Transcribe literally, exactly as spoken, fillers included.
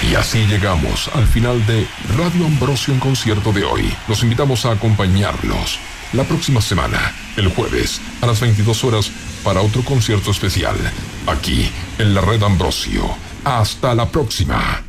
Y así llegamos al final de Radio Ambrosio en concierto de hoy. Los invitamos a acompañarnos la próxima semana, el jueves, a las veintidós horas, para otro concierto especial, aquí en la Red Ambrosio. Hasta la próxima.